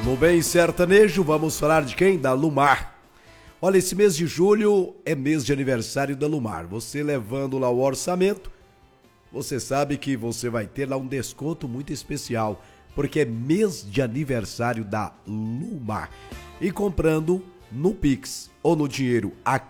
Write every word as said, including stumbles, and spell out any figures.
No Bem Sertanejo, vamos falar de quem? Da Lumar. Olha, esse mês de julho é mês de aniversário da Lumar. Você levando lá o orçamento, você sabe que você vai ter lá um desconto muito especial, porque é mês de aniversário da Lumar. E comprando no Pix ou no dinheiro aqui